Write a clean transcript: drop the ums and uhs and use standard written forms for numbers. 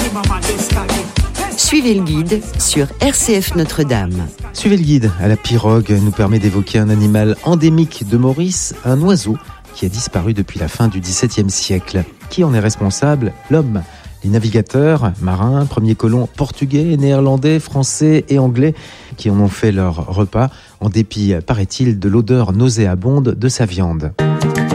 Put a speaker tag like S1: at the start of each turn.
S1: Suivez le guide sur RCF Notre-Dame.
S2: Suivez le guide à la pirogue nous permet d'évoquer un animal endémique de Maurice, un oiseau qui a disparu depuis la fin du XVIIe siècle. Qui en est responsable? L'homme. Les navigateurs, marins, premiers colons portugais, néerlandais, français et anglais qui en ont fait leur repas, en dépit, paraît-il, de l'odeur nauséabonde de sa viande.